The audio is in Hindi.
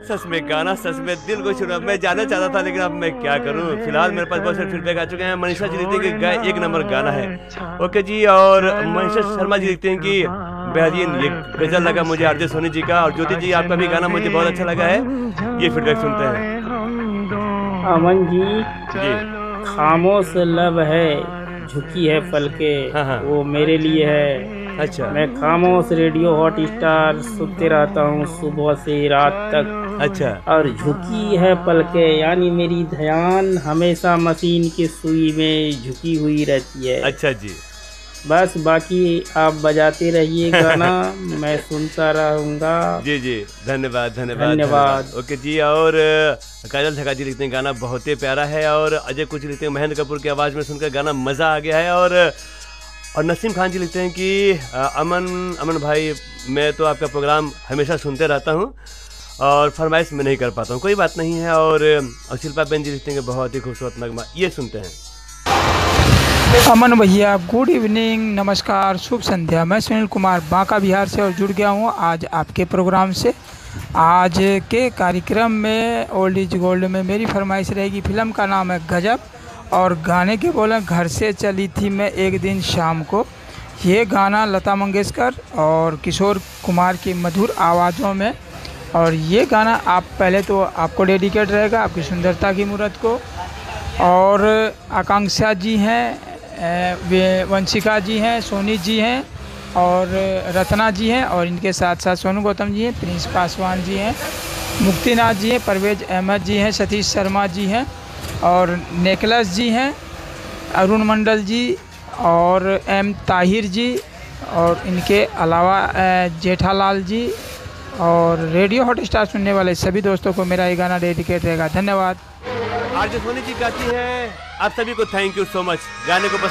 सच में गाना सच में दिल को छू रहा। मैं जाना चाहता था लेकिन अब मैं क्या करूं। फिलहाल मेरे पास बहुत सारे फीडबैक आ चुके हैं। मनीषा जी लिखते हैं कि गाय एक नंबर गाना है। ओके जी। और मनीषा शर्मा जी लिखते हैं कि बेहतरीन ये गजल लगा मुझे आरजे सोनी जी का। और ज्योति जी आपका भी गाना मुझे बहुत अच्छा लगा है। ये फीडबैक सुनते हैं। अमन जी, जी। खामोश लब है, झुकी है पलके, हाँ हाँ। वो मेरे लिए है। अच्छा मैं खामोश रेडियो हॉट स्टार सुनते रहता हूँ सुबह से रात तक। अच्छा और झुकी है पलके यानी मेरी ध्यान हमेशा मशीन की सुई में झुकी हुई रहती है। अच्छा जी। बस बाकी आप बजाते रहिए गाना, मैं सुनता रहूँगा। जी जी। धन्यवाद धन्यवाद धन्यवाद। धन्यवाद। ओके जी। और काजल ठगा जी लिखते हैं गाना बहुत ही प्यारा है। और अजय कुछ लिखते हैं महेंद्र कपूर की आवाज़ में सुनकर गाना मज़ा आ गया है। और नसीम खान जी लिखते हैं कि अमन अमन भाई मैं तो आपका प्रोग्राम हमेशा सुनते रहता हूँ और फरमाइश में नहीं कर पाता हूँ। कोई बात नहीं है। और शिल्पा बेन जी लिखते हैं कि बहुत ही खूबसूरत नगमा। ये सुनते हैं। अमन भैया गुड इवनिंग, नमस्कार, शुभ संध्या। मैं सुनील कुमार बांका बिहार से और जुड़ गया हूँ आज आपके प्रोग्राम से। आज के कार्यक्रम में ओल्ड इज गोल्ड में मेरी फरमाइश रहेगी। फिल्म का नाम है गजब और गाने के बोले घर से चली थी मैं एक दिन शाम को। ये गाना लता मंगेशकर और किशोर कुमार की मधुर आवाज़ों में। और ये गाना आप पहले तो आपको डेडिकेट रहेगा आपकी सुंदरता की मूरत को। और आकांक्षा जी हैं, वे वंशिका जी हैं, सोनी जी हैं और रत्ना जी हैं। और इनके साथ साथ सोनू गौतम जी हैं, प्रिंस पासवान जी हैं, मुक्तिनाथ जी हैं, परवेज अहमद जी हैं, सतीश शर्मा जी हैं और नेकलस जी हैं, अरुण मंडल जी और एम ताहिर जी। और इनके अलावा जेठालाल जी। और रेडियो हॉट स्टार सुनने वाले सभी दोस्तों को मेरा ये गाना डेडिकेट रहेगा। धन्यवाद। आरजे सोनी जी गाती है। आप सभी को थैंक यू सो मच। गाने को पसंद